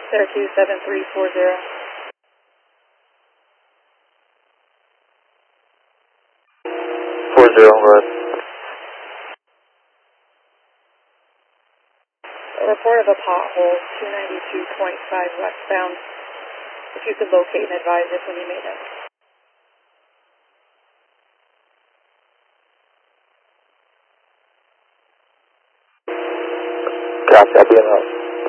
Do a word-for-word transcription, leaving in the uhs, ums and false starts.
Center two seven three four zero. Four zero, go ahead. A report of a pothole, two ninety-two point five westbound. If you could locate and advise us when you made it. Copy, I'll be in the